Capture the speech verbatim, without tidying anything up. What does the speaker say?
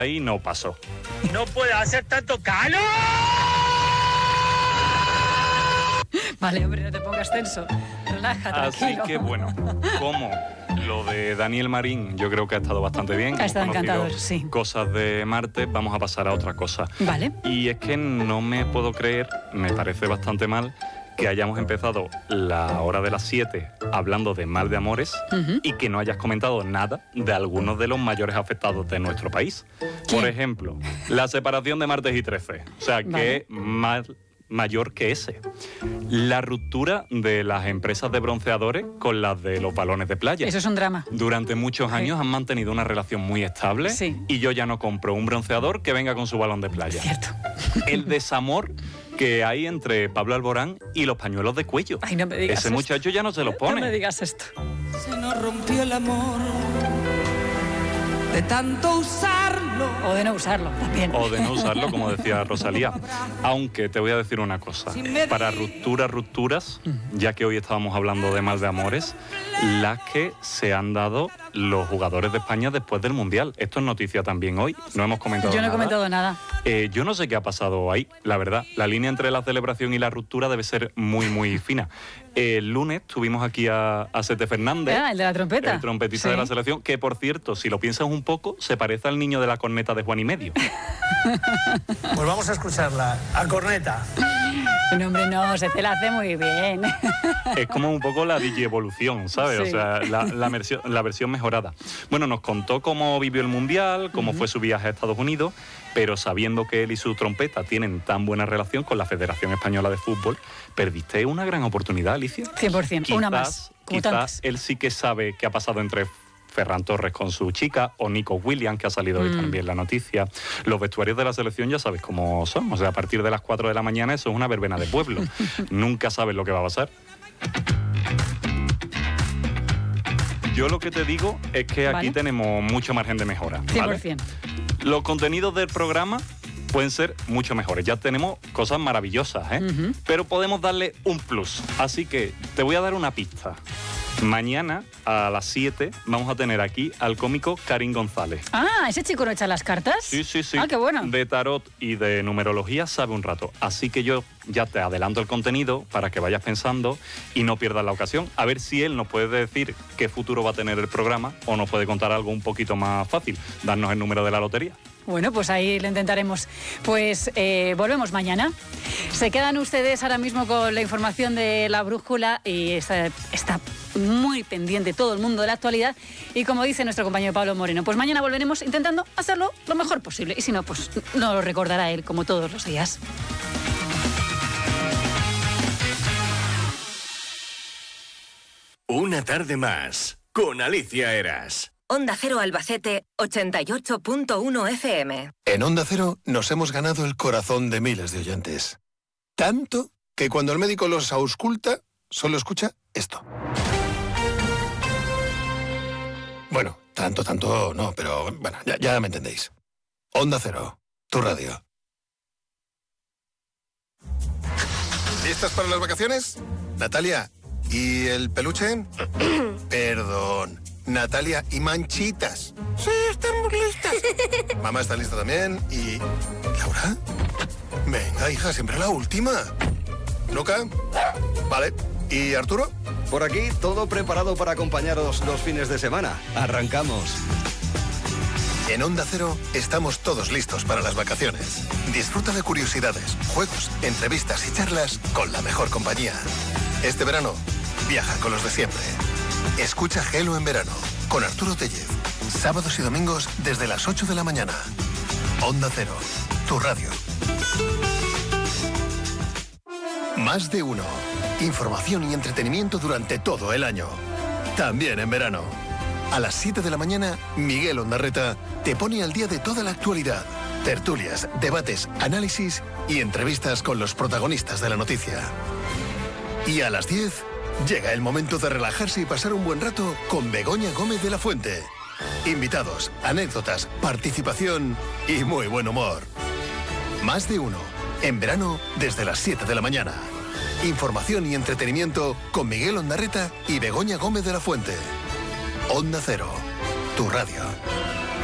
ahí no pasó. ¡No puede hacer tanto calor! Vale, hombre, no te pongas tenso. Relaja, tranquilo. Así que bueno, como lo de Daniel Marín yo creo que ha estado bastante bien. Ha estado Hemos conocido encantador, sí. Cosas de Marte, vamos a pasar a otra cosa. Vale. Y es que no me puedo creer, me parece bastante mal, que hayamos empezado la hora de las siete hablando de mal de amores uh-huh. y que no hayas comentado nada de algunos de los mayores afectados de nuestro país. ¿Quién? Por ejemplo, la separación de Martes y Trece. O sea, vale. que más mayor que ese. La ruptura de las empresas de bronceadores con las de los balones de playa. Eso es un drama. Durante muchos años sí. han mantenido una relación muy estable sí. y yo ya no compro un bronceador que venga con su balón de playa. Cierto. El desamor que hay entre Pablo Alborán y los pañuelos de cuello. Ay, no me digas Ese esto. muchacho ya no se los pone. No me digas esto. Se nos rompió el amor de tanto usarlo. O de no usarlo también. O de no usarlo, como decía Rosalía. Aunque te voy a decir una cosa. Para rupturas, rupturas, ya que hoy estábamos hablando de mal de amores, las que se han dado los jugadores de España después del Mundial. Esto es noticia también hoy. No hemos comentado nada. Yo no he comentado nada. Eh, yo no sé qué ha pasado ahí, la verdad. La línea entre la celebración y la ruptura debe ser muy, muy fina. El lunes tuvimos aquí a, a Sete Fernández. Ah, el de la trompeta. El trompetista sí. de la selección, que por cierto, si lo piensas un poco, se parece al niño de la corneta de Juan y Medio. Pues vamos a escucharla. A corneta. No, hombre, no, se te la hace muy bien. Es como un poco la digievolución, ¿sabes? Sí. O sea, la, la, versión, la versión mejorada. Bueno, nos contó cómo vivió el Mundial, cómo uh-huh. fue su viaje a Estados Unidos, pero sabiendo que él y su trompeta tienen tan buena relación con la Federación Española de Fútbol, perdiste una gran oportunidad, Alicia. cien por ciento, quizás, una más. Como quizás tantas. Él sí que sabe qué ha pasado entre Ferran Torres con su chica, o Nico Williams, que ha salido mm. hoy también la noticia. Los vestuarios de la selección ya sabes cómo son. O sea, a partir de las cuatro de la mañana eso es una verbena de pueblo. Nunca sabes lo que va a pasar. Yo lo que te digo es que aquí ¿vale? tenemos mucho margen de mejora. ¿vale? cien por ciento. Los contenidos del programa pueden ser mucho mejores. Ya tenemos cosas maravillosas, ¿eh? Uh-huh. Pero podemos darle un plus. Así que te voy a dar una pista. Mañana a las siete vamos a tener aquí al cómico Karim González. Ah, ¿ese chico no echa las cartas? Sí, sí, sí. Ah, qué bueno. De tarot y de numerología sabe un rato. Así que yo ya te adelanto el contenido para que vayas pensando y no pierdas la ocasión. A ver si él nos puede decir qué futuro va a tener el programa o nos puede contar algo un poquito más fácil. Darnos el número de la lotería. Bueno, pues ahí lo intentaremos. Pues eh, volvemos mañana. Se quedan ustedes ahora mismo con la información de la brújula y está, está muy pendiente todo el mundo de la actualidad. Y como dice nuestro compañero Pablo Moreno, pues mañana volveremos intentando hacerlo lo mejor posible. Y si no, pues no lo recordará él como todos los días. Una tarde más con Alicia Eras. Onda Cero Albacete, ochenta y ocho punto uno F M. En Onda Cero nos hemos ganado el corazón de miles de oyentes. Tanto que cuando el médico los ausculta, solo escucha esto. Bueno, tanto, tanto no, pero bueno, ya, ya me entendéis. Onda Cero, tu radio. ¿Listas para las vacaciones? Natalia, ¿y el peluche? Perdón. Natalia, ¿y Manchitas? Sí, estamos listas. Mamá está lista también. ¿Y Laura? Venga, hija, siempre la última. ¿Luca? Vale. ¿Y Arturo? Por aquí, todo preparado para acompañaros los fines de semana. Arrancamos. En Onda Cero estamos todos listos para las vacaciones. Disfruta de curiosidades, juegos, entrevistas y charlas con la mejor compañía. Este verano, viaja con los de siempre. Escucha Gelo en verano, con Arturo Tellez. Sábados y domingos desde las ocho de la mañana. Onda Cero, tu radio. Más de uno. Información y entretenimiento durante todo el año. También en verano. A las siete de la mañana, Miguel Ondarreta te pone al día de toda la actualidad. Tertulias, debates, análisis y entrevistas con los protagonistas de la noticia. Y a las diez... llega el momento de relajarse y pasar un buen rato con Begoña Gómez de la Fuente. Invitados, anécdotas, participación y muy buen humor. Más de uno. En verano, desde las siete de la mañana. Información y entretenimiento con Miguel Ondarreta y Begoña Gómez de la Fuente. Onda Cero, tu radio.